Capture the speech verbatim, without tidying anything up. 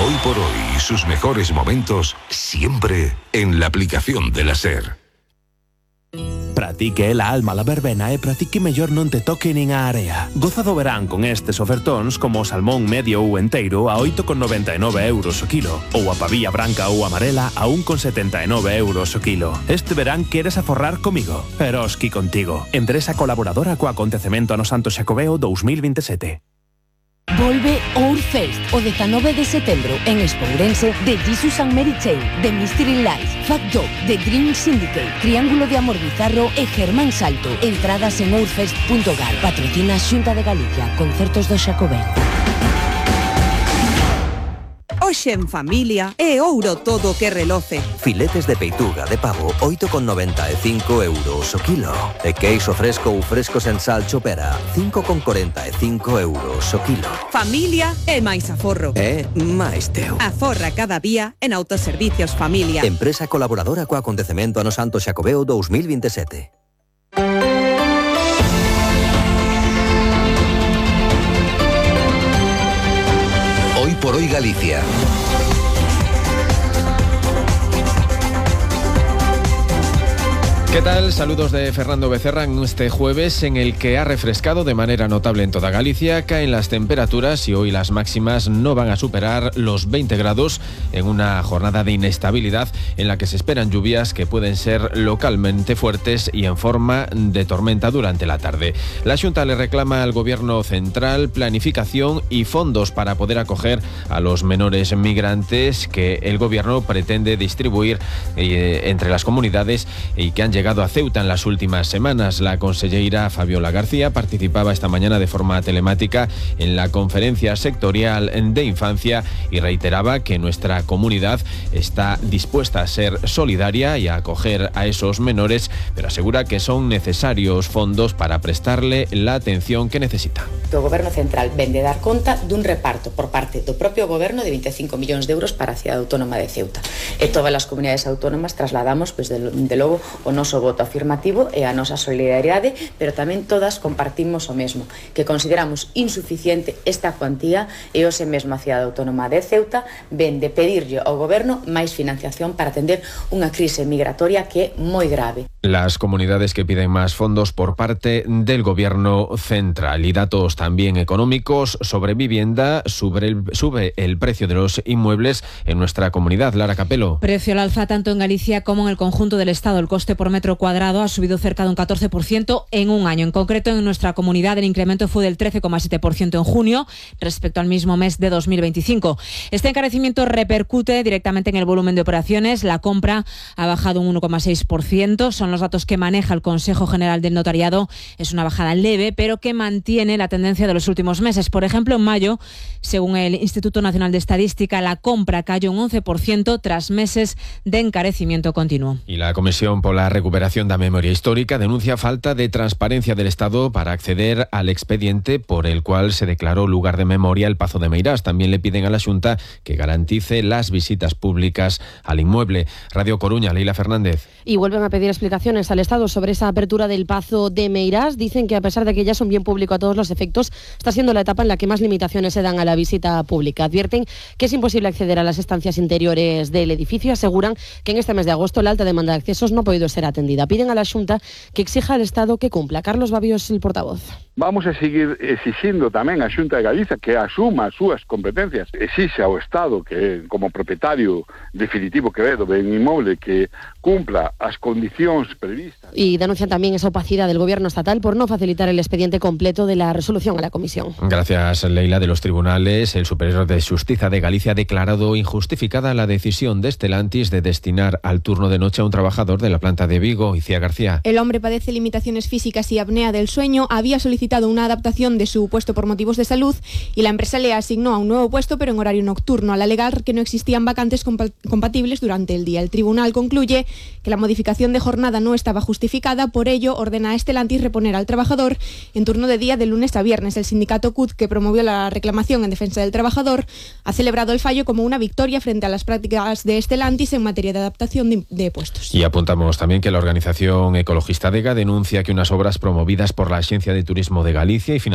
Hoy por hoy, sus mejores momentos siempre en la aplicación de la SER. Pratique la alma la verbena e pratique mellor non te toque nin a area. Goza do verán con estes ofertóns como o salmón medio ou enteiro a oito con noventa e nove euros o kilo ou a pavía branca ou amarela a un con setenta e nove euros o kilo. Este verán queres aforrar comigo? Eroski contigo. Empresa colaboradora co acontecemento ano Santo Xacobeo dos mil veintisiete. Volve Ourfest o dezanove de setembro en Espourense de Jesus and Mary Chain, de Mystery Lights, Fat Dog, The Dream Syndicate, Triángulo de Amor Bizarro e Germán Salto. Entradas en ourfest punto gal. Patrocina Xunta de Galicia. Concertos do Xacobeo. Hoxe en familia é ouro todo que reloce. Filetes de peituga de pavo oito con noventa e cinco euros o kilo. E queixo fresco ou fresco sen sal chopera cinco con corenta e cinco euros o kilo. Familia é máis aforro. É máis teu. Aforra cada día en Autoservicios Familia. Empresa colaboradora co acontecemento ano Santo Xacobeo dos mil veintisiete. Hoy por hoy Galicia. ¿Qué tal? Saludos de Fernando Becerra en este jueves en el que ha refrescado de manera notable en toda Galicia. Caen las temperaturas y hoy las máximas no van a superar los veinte grados en una jornada de inestabilidad en la que se esperan lluvias que pueden ser localmente fuertes y en forma de tormenta durante la tarde. La Xunta le reclama al Gobierno central planificación y fondos para poder acoger a los menores migrantes que el Gobierno pretende distribuir eh, entre las comunidades y que han llegado llegado a Ceuta en las últimas semanas. La conselleira Fabiola García participaba esta mañana de forma telemática en la conferencia sectorial de infancia y reiteraba que nuestra comunidad está dispuesta a ser solidaria y a acoger a esos menores, pero asegura que son necesarios fondos para prestarle la atención que necesita. O Goberno Central vén de dar conta dun reparto por parte do propio Goberno de veinticinco millóns de euros para a Cidade Autónoma de Ceuta. E todas as comunidades autónomas trasladamos, pois, de, de logo, o noso voto afirmativo e a nosa solidariedade, pero tamén todas compartimos o mesmo, que consideramos insuficiente esta cuantía e hoxe mesmo a Cidade Autónoma de Ceuta ven de pedirlle ao Goberno máis financiación para atender unha crise migratoria que é moi grave. Las comunidades que piden más fondos por parte del Gobierno central y datos también económicos sobre vivienda, sube el, sube el precio de los inmuebles en nuestra comunidad. Lara Capelo. Precio al alza tanto en Galicia como en el conjunto del Estado. El coste por metro cuadrado ha subido cerca de un catorce por ciento en un año. En concreto, en nuestra comunidad el incremento fue del trece coma siete por ciento en junio respecto al mismo mes de dos mil veinticinco. Este encarecimiento repercute directamente en el volumen de operaciones. La compra ha bajado un uno coma seis por ciento. Son los datos que maneja el Consejo General del Notariado. Es una bajada leve, pero que mantiene la tendencia de los últimos meses. Por ejemplo, en mayo, según el Instituto Nacional de Estadística, la compra cayó un once por ciento tras meses de encarecimiento continuo. Y la Comisión por la Recuperación da Memoria Histórica denuncia falta de transparencia del Estado para acceder al expediente por el cual se declaró lugar de memoria el Pazo de Meirás. También le piden a la Xunta que garantice las visitas públicas al inmueble. Radio Coruña, Leila Fernández. Y vuelven a pedir explicaciones al Estado sobre esa apertura del Pazo de Meirás. Dicen que a pesar de que ya es un bien público a todos los efectos, está siendo la etapa en la que más limitaciones se dan a la visita pública. Advierten que es imposible acceder a las estancias interiores del edificio. Aseguran que en este mes de agosto la alta demanda de accesos no ha podido ser atendida. Piden a la Xunta que exija al Estado que cumpla. Carlos Babios, el portavoz. Vamos a seguir exigindo tamén a Xunta de Galicia que asuma as súas competencias. Exixe ao Estado que, como propietario definitivo que é do ben inmoble, que cumpla as condicións previstas. Y denuncian también esa opacidad del Gobierno estatal por no facilitar el expediente completo de la resolución a la Comisión. Gracias, Leila. De los tribunales, el Superior de Xustiza de Galicia ha declarado injustificada la decisión de Stellantis de destinar al turno de noche a un trabajador de la planta de Vigo, Icía García. El hombre padece limitaciones físicas y apnea del sueño, había solicitado una adaptación de su puesto por motivos de salud y la empresa le asignó a un nuevo puesto pero en horario nocturno, al alegar que no existían vacantes compa- compatibles durante el día. El tribunal concluye que la modificación de jornada no estaba justificada, por ello ordena a Stellantis reponer al trabajador en turno de día de lunes a viernes. El sindicato C U T, que promovió la reclamación en defensa del trabajador, ha celebrado el fallo como una victoria frente a las prácticas de Stellantis en materia de adaptación de, de puestos. Y apuntamos también que la organización ecologista Dega denuncia que unas obras promovidas por la Agencia de Turismo de Galicia y